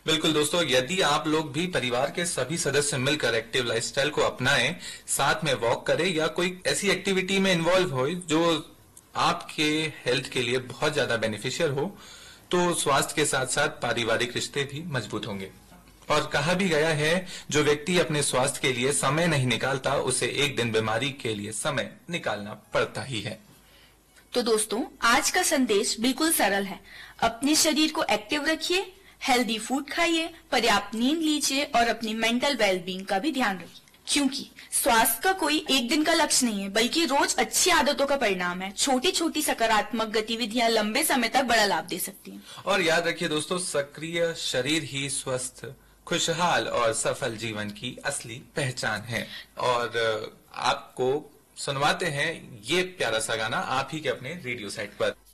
बिल्कुल दोस्तों, यदि आप लोग भी परिवार के सभी सदस्य मिलकर एक्टिव लाइफस्टाइल को अपनाएं, साथ में वॉक करें या कोई ऐसी एक्टिविटी में इन्वॉल्व हो जो आपके हेल्थ के लिए बहुत ज्यादा बेनिफिशियल हो, तो स्वास्थ्य के साथ साथ पारिवारिक रिश्ते भी मजबूत होंगे। और कहा भी गया है, जो व्यक्ति अपने स्वास्थ्य के लिए समय नहीं निकालता, उसे एक दिन बीमारी के लिए समय निकालना पड़ता ही है। तो दोस्तों, आज का संदेश बिल्कुल सरल है। अपने शरीर को एक्टिव रखिए, हेल्दी फूड खाइए, पर्याप्त नींद लीजिए और अपनी मेंटल वेलबींग का भी ध्यान रखिए, क्योंकि स्वास्थ्य का कोई एक दिन का लक्ष्य नहीं है, बल्कि रोज अच्छी आदतों का परिणाम है। छोटी छोटी सकारात्मक गतिविधियां लंबे समय तक बड़ा लाभ दे सकती हैं। और याद रखिए दोस्तों, सक्रिय शरीर ही स्वस्थ, खुशहाल और सफल जीवन की असली पहचान है। और आपको सुनवाते हैं ये प्यारा सा गाना आप ही के अपने रेडियो सेट पर।